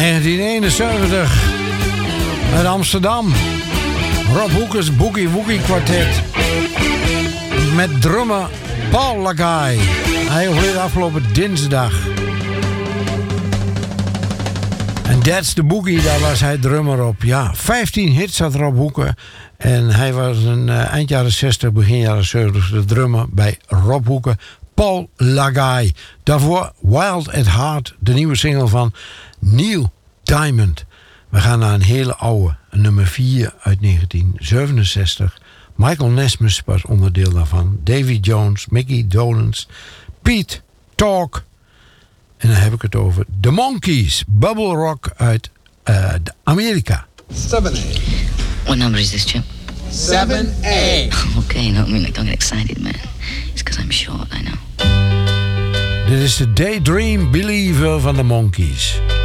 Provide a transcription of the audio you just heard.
1971 uit Amsterdam. Rob Hoekers Boogie Woogie Quartet. Met drummer Paul Lagai. Hij overleed afgelopen dinsdag. En That's the Boogie, daar was hij drummer op. Ja, 15 hits had Rob Hoeken. En hij was een eind jaren 60, begin jaren 70 de drummer bij Rob Hoeken. Paul Lagai. Daarvoor Wild at Heart, de nieuwe single van Neil Diamond. We gaan naar een hele oude, nummer 4 uit 1967. Michael Nesmith was onderdeel daarvan. Davy Jones, Mickey Dolenz, Pete Tork. En dan heb ik het over The Monkees. Bubble Rock uit Amerika. 7A. What number is this, Chip? 7A. Okay, no, don't get excited, man. It's because I'm short, I know. Dit is de Daydream Believer van The Monkees.